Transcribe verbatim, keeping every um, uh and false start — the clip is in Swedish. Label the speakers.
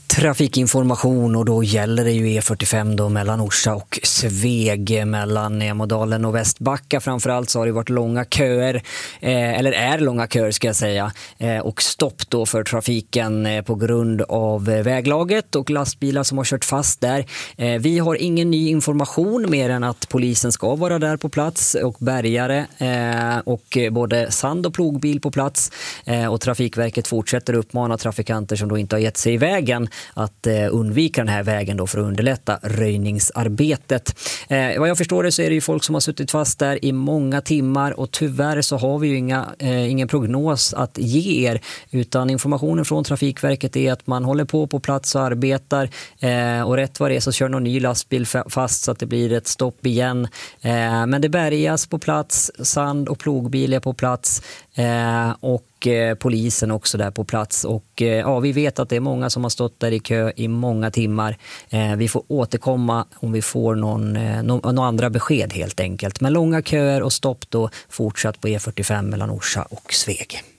Speaker 1: Trafikinformation, och då gäller det ju E fyrtiofem då mellan Orsa och Sveg, mellan Emådalen och Västbacka. Framförallt så har det varit långa köer, eh, eller är långa köer ska jag säga, eh, och stopp då för trafiken eh, på grund av väglaget och lastbilar som har kört fast där. Eh, vi har ingen ny information mer än att polisen ska vara där på plats och bärgare eh, och både sand- och plogbil på plats, eh, och Trafikverket fortsätter uppmana trafikanter som då inte har gett sig i vägen att eh, undvika den här vägen då för att underlätta röjningsarbetet. Eh, vad jag förstår det så är det ju folk som har suttit fast där i många timmar, och tyvärr så har vi ju inga, eh, ingen prognos att ge er, utan informationen från Trafikverket är att man håller på på plats och arbetar, eh, och rätt vad det är så kör någon ny lastbil fast så att det blir ett stopp igen. Eh, men det bärgas på plats, sand- och plogbil är på plats, eh, och och polisen också där på plats, och ja, vi vet att det är många som har stått där i kö i många timmar. Eh, vi får återkomma om vi får någon, eh, någon, någon andra besked helt enkelt. Men långa köer och stopp då fortsatt på E fyrtiofem mellan Orsa och Sveg.